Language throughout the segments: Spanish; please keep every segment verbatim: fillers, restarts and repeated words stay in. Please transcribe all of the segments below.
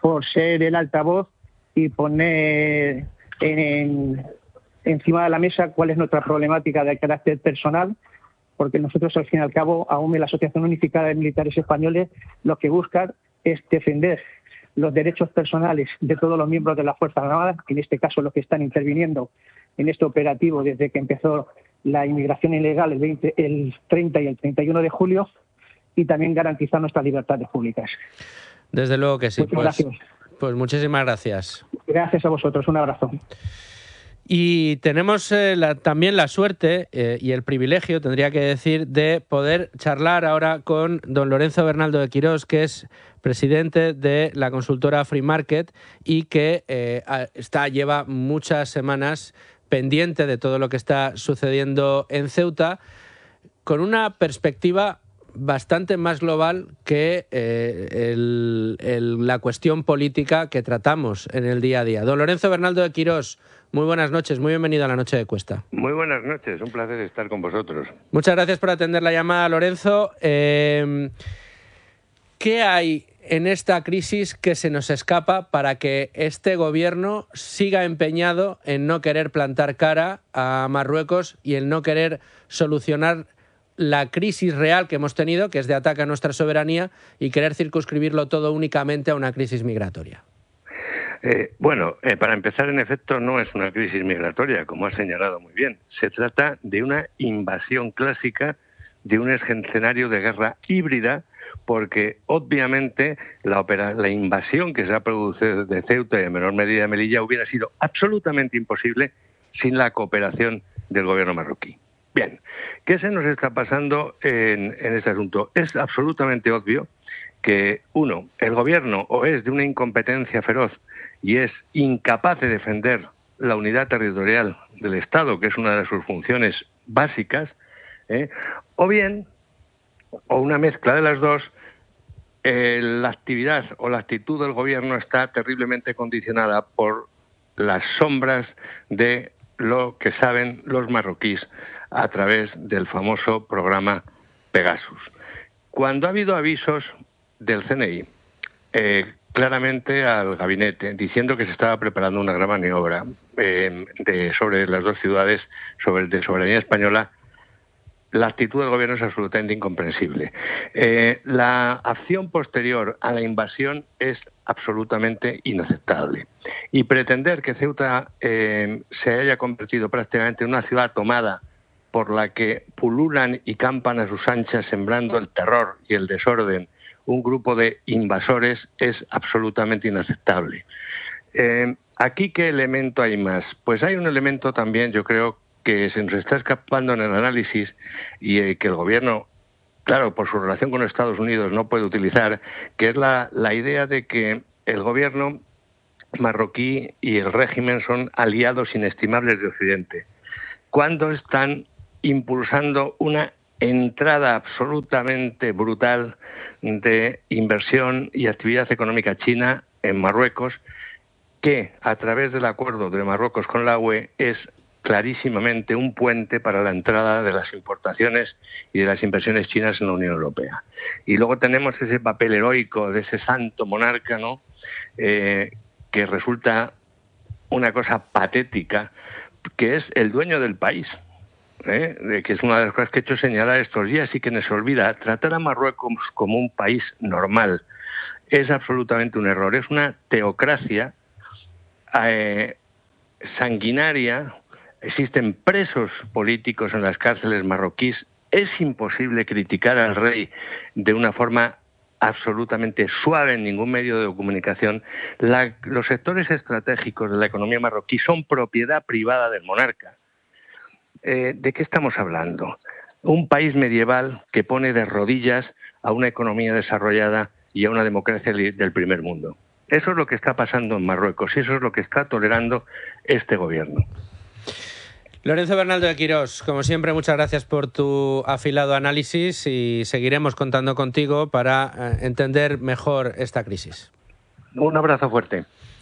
por ser el altavoz y poner en, en, encima de la mesa cuál es nuestra problemática de carácter personal, porque nosotros, al fin y al cabo, aún en la Asociación Unificada de Militares Españoles, lo que buscan es defender los derechos personales de todos los miembros de las Fuerzas Armadas, en este caso los que están interviniendo en este operativo desde que empezó la inmigración ilegal el, veinte, el treinta y el treinta y uno de julio, y también garantizar nuestras libertades públicas. Desde luego que sí. Muchas pues, gracias. Pues muchísimas gracias. Gracias a vosotros. Un abrazo. Y tenemos eh, la, también la suerte eh, y el privilegio, tendría que decir, de poder charlar ahora con don Lorenzo Bernaldo de Quirós, que es presidente de la consultora Free Market y que eh, está, lleva muchas semanas pendiente de todo lo que está sucediendo en Ceuta, con una perspectiva bastante más global que eh, el, el, la cuestión política que tratamos en el día a día. Don Lorenzo Bernaldo de Quirós, muy buenas noches, muy bienvenido a la Noche de Cuesta. Muy buenas noches, un placer estar con vosotros. Muchas gracias por atender la llamada, Lorenzo. Eh, ¿Qué hay en esta crisis que se nos escapa para que este gobierno siga empeñado en no querer plantar cara a Marruecos y en no querer solucionar la crisis real que hemos tenido, que es de ataque a nuestra soberanía, y querer circunscribirlo todo únicamente a una crisis migratoria? Eh, bueno, eh, para empezar, en efecto, no es una crisis migratoria, como ha señalado muy bien. Se trata de una invasión clásica, de un escenario de guerra híbrida, porque obviamente la, opera, la invasión que se ha producido de Ceuta y en menor medida de Melilla hubiera sido absolutamente imposible sin la cooperación del gobierno marroquí. Bien, ¿qué se nos está pasando en, en este asunto? Es absolutamente obvio que, uno, el gobierno o es de una incompetencia feroz y es incapaz de defender la unidad territorial del Estado, que es una de sus funciones básicas, ¿eh? o bien, o una mezcla de las dos, eh, la actividad o la actitud del gobierno está terriblemente condicionada por las sombras de lo que saben los marroquíes a través del famoso programa Pegasus. Cuando ha habido avisos del C N I, eh, claramente al gabinete, diciendo que se estaba preparando una gran maniobra eh, de, sobre las dos ciudades, sobre de soberanía española, la actitud del gobierno es absolutamente incomprensible. Eh, la acción posterior a la invasión es absolutamente inaceptable. Y pretender que Ceuta eh, se haya convertido prácticamente en una ciudad tomada por la que pululan y campan a sus anchas sembrando el terror y el desorden un grupo de invasores es absolutamente inaceptable. Eh, ¿Aquí qué elemento hay más? Pues hay un elemento también, yo creo, que se nos está escapando en el análisis y eh, que el gobierno, claro, por su relación con Estados Unidos no puede utilizar, que es la, la idea de que el gobierno marroquí y el régimen son aliados inestimables de Occidente, cuando están impulsando una entrada absolutamente brutal de inversión y actividad económica china en Marruecos, que a través del acuerdo de Marruecos con la U E es clarísimamente un puente para la entrada de las importaciones y de las inversiones chinas en la Unión Europea. Y luego tenemos ese papel heroico de ese santo monarca, ¿no? Eh, que resulta una cosa patética, que es el dueño del país. ¿Eh? que es una de las cosas que he hecho señalar estos días y que nos olvida. Tratar a Marruecos como un país normal es absolutamente un error. Es una teocracia eh, sanguinaria, existen presos políticos en las cárceles marroquíes. Es imposible criticar al rey de una forma absolutamente suave en ningún medio de comunicación. La, los sectores estratégicos de la economía marroquí son propiedad privada del monarca. Eh, ¿De qué estamos hablando? Un país medieval que pone de rodillas a una economía desarrollada y a una democracia del primer mundo. Eso es lo que está pasando en Marruecos y eso es lo que está tolerando este gobierno. Lorenzo Bernaldo de Quirós, como siempre, muchas gracias por tu afilado análisis y seguiremos contando contigo para eh, entender mejor esta crisis. Un abrazo fuerte.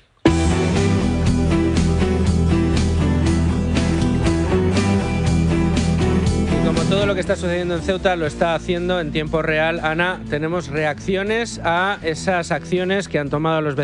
Todo lo que está sucediendo en Ceuta lo está haciendo en tiempo real. Ana, tenemos reacciones a esas acciones que han tomado los vecinos